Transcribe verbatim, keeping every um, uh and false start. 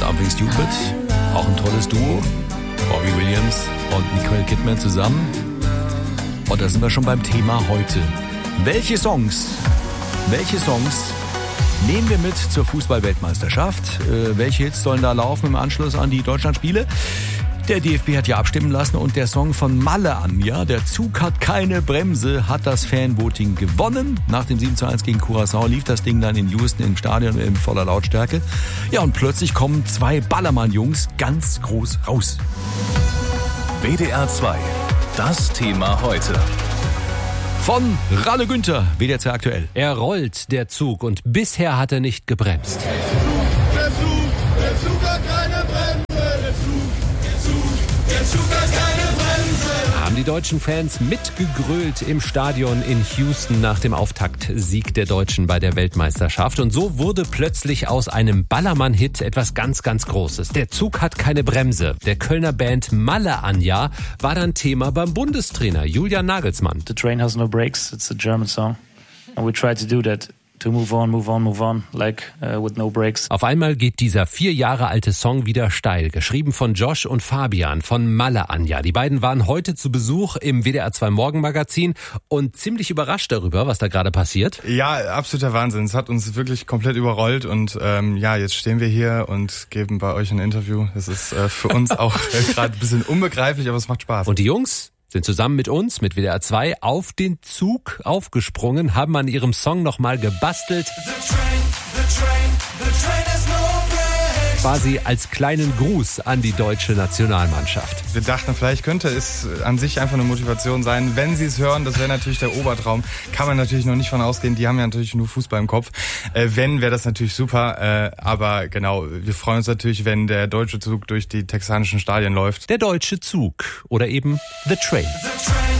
Something Stupid, auch ein tolles Duo, Robbie Williams und Nicole Kidman zusammen. Und da sind wir schon beim Thema heute. Welche Songs, welche Songs nehmen wir mit zur Fußball-Weltmeisterschaft? Äh, welche Hits sollen da laufen im Anschluss an die Deutschlandspiele? Der D F B hat ja abstimmen lassen und der Song von Malle Anja, Der Zug hat keine Bremse, hat das Fanvoting gewonnen. Nach dem sieben zu eins gegen Curaçao lief das Ding dann in Houston im Stadion in voller Lautstärke. Ja, und plötzlich kommen zwei Ballermann-Jungs ganz groß raus. W D R zwei, das Thema heute. Von Ralle Günther, W D R zwei aktuell. Er rollt, der Zug, und bisher hat er nicht gebremst. Der Zug, der Zug hat keine Bremse. Der Zug, der Zug, der Zug hat keine Bremse. Haben die deutschen Fans mitgegrölt im Stadion in Houston nach dem Auftaktsieg der Deutschen bei der Weltmeisterschaft. Und so wurde plötzlich aus einem Ballermann-Hit etwas ganz, ganz Großes. Der Zug hat keine Bremse. Der Kölner Band Malle Anja war dann Thema beim Bundestrainer Julian Nagelsmann. The train has no brakes. It's a German song. And we try to do that. To move on, move on, move on, like uh, with no brakes. Auf einmal geht dieser vier Jahre alte Song wieder steil, geschrieben von Josh und Fabian von Malle Anja. Die beiden waren heute zu Besuch im W D R zwei Morgenmagazin und ziemlich überrascht darüber, was da gerade passiert. Ja, absoluter Wahnsinn. Es hat uns wirklich komplett überrollt und ähm, ja, jetzt stehen wir hier und geben bei euch ein Interview. Das ist äh, für uns auch äh, gerade ein bisschen unbegreiflich, aber es macht Spaß. Und die Jungs sind zusammen mit uns, mit W D R zwei, auf den Zug aufgesprungen, haben an ihrem Song nochmal gebastelt. The train, the train, the train has no brakes. Quasi als kleinen Gruß an die deutsche Nationalmannschaft. Wir dachten, vielleicht könnte es an sich einfach eine Motivation sein. Wenn sie es hören, das wäre natürlich der Obertraum. Kann man natürlich noch nicht von ausgehen. Die haben ja natürlich nur Fußball im Kopf. Äh, wenn, wäre das natürlich super. Äh, aber genau, wir freuen uns natürlich, wenn der deutsche Zug durch die texanischen Stadien läuft. Der deutsche Zug oder eben The Train. The train.